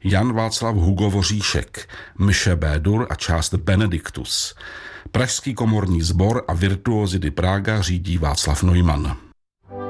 Jan Václav Hugo Voříšek, mše B-dur a část Benediktus. Pražský komorní sbor a Virtuosi di Praga řídí Václav Neumann.